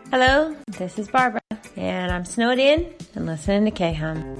Hello, this is Barbara, and I'm snowed in and listening to K-Hum.